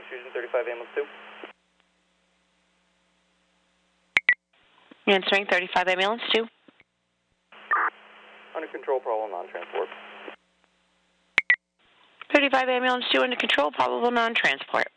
Fusion 35 ambulance 2. Answering 35 ambulance 2. Under control, problem non-transport. 35 ambulance 2 under control, probable non-transport.